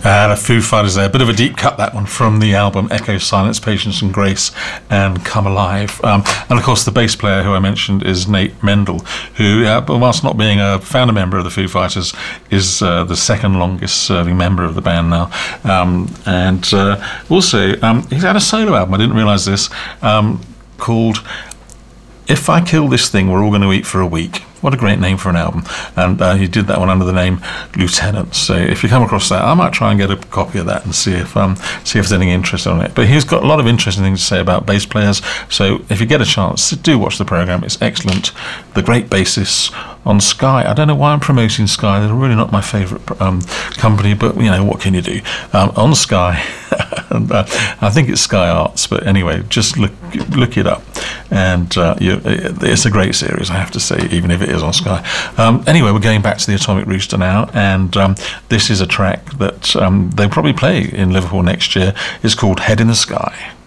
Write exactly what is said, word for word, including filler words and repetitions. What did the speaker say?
And a Foo Fighters there, a bit of a deep cut, that one, from the album Echo, Silence, Patience and Grace and Come Alive. Um, and of course the bass player who I mentioned is Nate Mendel, who, uh, whilst not being a founder member of the Foo Fighters, is uh, the second longest serving member of the band now. Um, and uh, also, um, he's had a solo album, I didn't realise this, um, called If I Kill This Thing, We're All Going to Eat for a Week. What a great name for an album. And uh, he did that one under the name Lieutenant. So if you come across that, I might try and get a copy of that and see if um, see if there's anything interesting on it. But he's got a lot of interesting things to say about bass players. So if you get a chance, do watch the programme. It's excellent. The Great Bassists on Sky. I don't know why I'm promoting Sky. They're really not my favourite um, company, but, you know, what can you do? Um, on Sky. and, uh, I think it's Sky Arts. But anyway, just look look it up. And uh, you, it's a great series, I have to say, even if it is on Sky. Um, anyway, we're going back to the Atomic Rooster now, and um, this is a track that um, they'll probably play in Liverpool next year. It's called Head in the Sky.